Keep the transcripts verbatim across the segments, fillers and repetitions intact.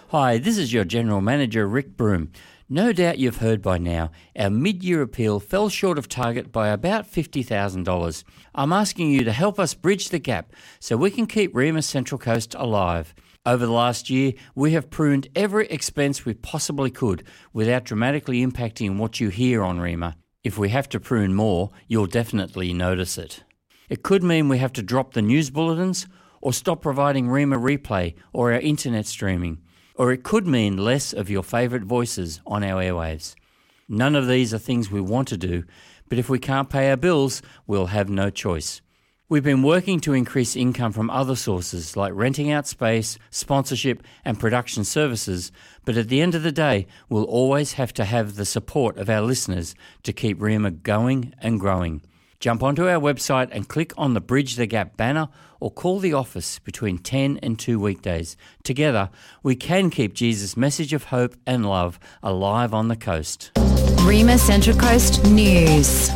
Hi, this is your General Manager, Rick Broom. No doubt you've heard by now, our mid-year appeal fell short of target by about fifty thousand dollars. I'm asking you to help us bridge the gap so we can keep Rema Central Coast alive. Over the last year, we have pruned every expense we possibly could without dramatically impacting what you hear on Rema. If we have to prune more, you'll definitely notice it. It could mean we have to drop the news bulletins or stop providing Rema Replay or our internet streaming. Or it could mean less of your favourite voices on our airwaves. None of these are things we want to do, but if we can't pay our bills, we'll have no choice. We've been working to increase income from other sources like renting out space, sponsorship and production services, but at the end of the day, we'll always have to have the support of our listeners to keep Rema going and growing. Jump onto our website and click on the Bridge the Gap banner or call the office between ten and two weekdays. Together, we can keep Jesus' message of hope and love alive on the coast. Rema Central Coast News.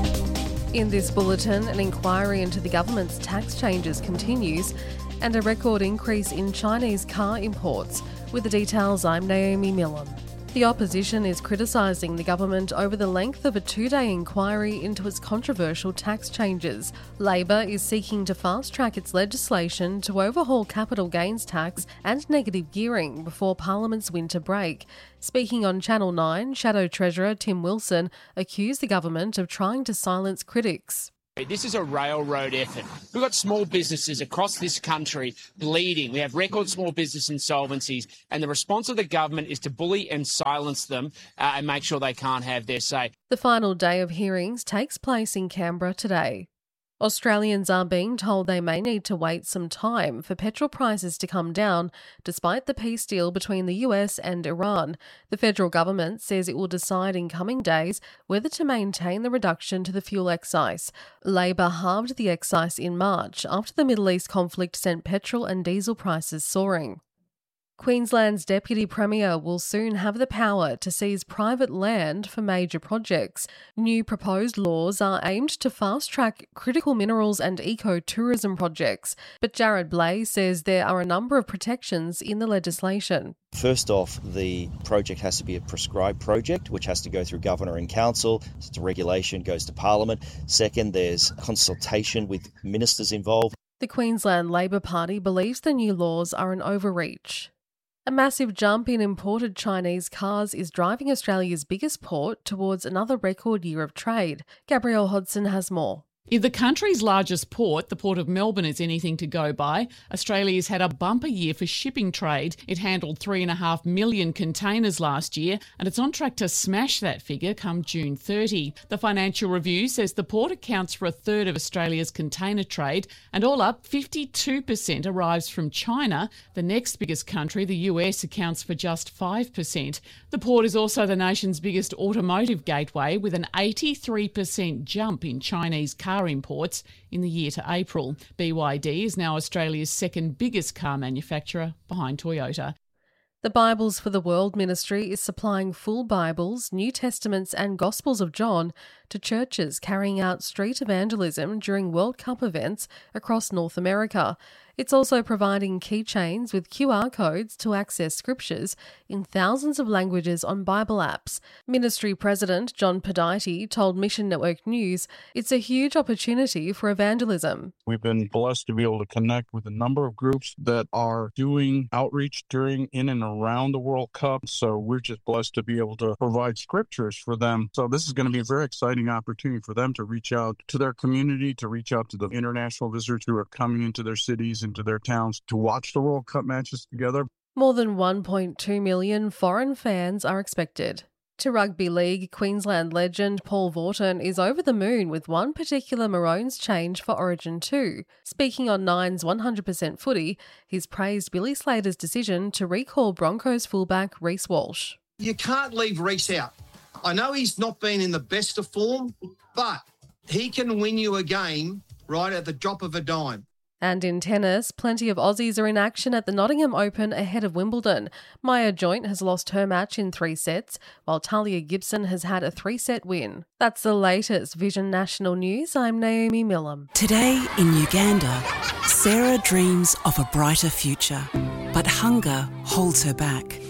In this bulletin, an inquiry into the government's tax changes continues and a record increase in Chinese car imports. With the details, I'm Naomi Millam. The opposition is criticising the government over the length of a two-day inquiry into its controversial tax changes. Labor is seeking to fast-track its legislation to overhaul capital gains tax and negative gearing before Parliament's winter break. Speaking on Channel nine, Shadow Treasurer Tim Wilson accused the government of trying to silence critics. This is a railroad effort. We've got small businesses across this country bleeding. We have record small business insolvencies, and the response of the government is to bully and silence them uh, and make sure they can't have their say. The final day of hearings takes place in Canberra today. Australians are being told they may need to wait some time for petrol prices to come down, despite the peace deal between the U S and Iran. The federal government says it will decide in coming days whether to maintain the reduction to the fuel excise. Labor halved the excise in March after the Middle East conflict sent petrol and diesel prices soaring. Queensland's Deputy Premier will soon have the power to seize private land for major projects. New proposed laws are aimed to fast-track critical minerals and eco-tourism projects, but Jared Blais says there are a number of protections in the legislation. First off, the project has to be a prescribed project, which has to go through Governor and Council. It's a regulation, goes to Parliament. Second, there's consultation with ministers involved. The Queensland Labor Party believes the new laws are an overreach. A massive jump in imported Chinese cars is driving Australia's biggest port towards another record year of trade. Gabrielle Hodson has more. If the country's largest port, the Port of Melbourne, is anything to go by, Australia's had a bumper year for shipping trade. It handled three and a half million containers last year, and it's on track to smash that figure come June thirtieth. The Financial Review says the port accounts for a third of Australia's container trade, and all up, fifty-two percent arrives from China. The next biggest country, the U S, accounts for just five percent. The port is also the nation's biggest automotive gateway, with an eighty-three percent jump in Chinese car imports in the year to April. B Y D is now Australia's second biggest car manufacturer, behind Toyota. The Bibles for the World Ministry is supplying full Bibles, New Testaments and Gospels of John to churches carrying out street evangelism during World Cup events across North America. It's also providing keychains with Q R codes to access scriptures in thousands of languages on Bible apps. Ministry President John Pedite told Mission Network News it's a huge opportunity for evangelism. We've been blessed to be able to connect with a number of groups that are doing outreach during, in and around the World Cup. So we're just blessed to be able to provide scriptures for them. So this is going to be a very exciting opportunity for them to reach out to their community, to reach out to the international visitors who are coming into their cities, into their towns, to watch the World Cup matches together. More than one point two million foreign fans are expected. To Rugby League, Queensland legend Paul Vaughton is over the moon with one particular Maroons change for Origin two. Speaking on Nine's one hundred percent Footy, he's praised Billy Slater's decision to recall Broncos fullback Reece Walsh. You can't leave Reece out. I know he's not been in the best of form, but he can win you a game right at the drop of a dime. And in tennis, plenty of Aussies are in action at the Nottingham Open ahead of Wimbledon. Maya Joint has lost her match in three sets, while Talia Gibson has had a three-set win. That's the latest Vision National News. I'm Naomi Millam. Today in Uganda, Sarah dreams of a brighter future, but hunger holds her back.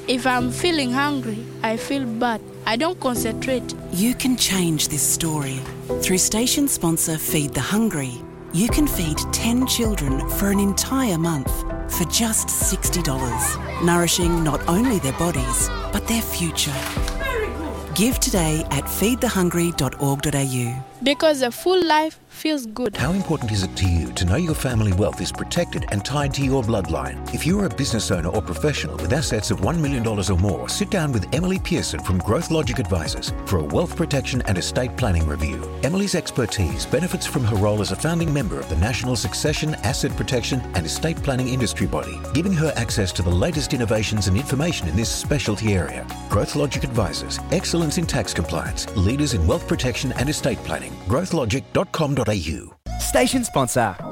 If I'm feeling hungry, I feel bad. I don't concentrate. You can change this story. Through station sponsor Feed the Hungry, you can feed ten children for an entire month for just sixty dollars, nourishing not only their bodies, but their future. Give today at feed the hungry dot org dot a u. Because a full life feels good. How important is it to you to know your family wealth is protected and tied to your bloodline? If you're a business owner or professional with assets of one million dollars or more, sit down with Emily Pearson from Growth Logic Advisors for a wealth protection and estate planning review. Emily's expertise benefits from her role as a founding member of the National Succession, Asset Protection and Estate Planning Industry Body, giving her access to the latest innovations and information in this specialty area. Growth Logic Advisors, excellence in tax compliance, leaders in wealth protection and estate planning. growth logic dot com dot a u. Station sponsor